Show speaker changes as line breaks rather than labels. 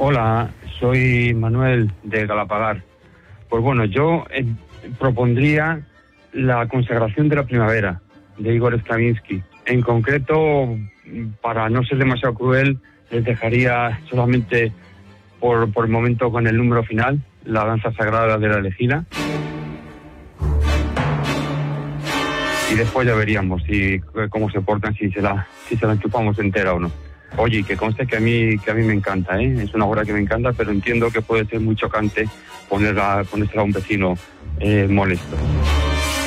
Hola, soy Manuel de Galapagar. Pues bueno, yo propondría la consagración de la primavera de Igor Stravinsky. En concreto, para no ser demasiado cruel, les dejaría solamente por el momento con el número final, la danza sagrada de la elegida. Y después ya veríamos cómo se portan, si se la enchufamos entera o no. Oye, que conste que a mí me encanta, ¿eh? Es una obra que me encanta, pero entiendo que puede ser muy chocante ponérsela a un vecino molesto.